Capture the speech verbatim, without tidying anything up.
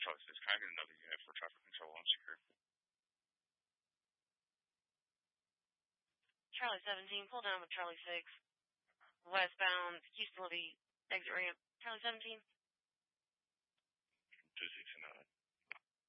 Charlie six, can I get another unit for traffic control on Secure? Charlie seventeen, pull down with Charlie six. Westbound, Houston Libby, exit ramp. Charlie seventeen. two sixty-nine.